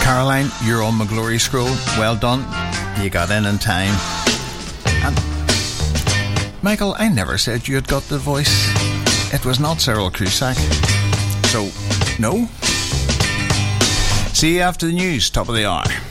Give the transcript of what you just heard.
Caroline, you're on my glory scroll. Well done. You got in time. And Michael, I never said you had got the voice. It was not Cyril Cusack. So, no. See you after the news, top of the hour.